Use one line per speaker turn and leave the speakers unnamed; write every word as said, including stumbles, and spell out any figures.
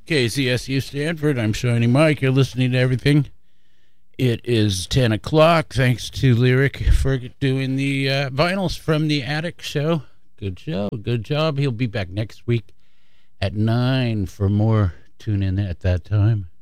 K Z S U Stanford. I'm Shiny Mike. You're listening to everything. It is ten o'clock. Thanks to Lyric for doing the uh, vinyls from the Attic show. Good show. Good job. He'll be back next week at nine for more. Tune in at that time.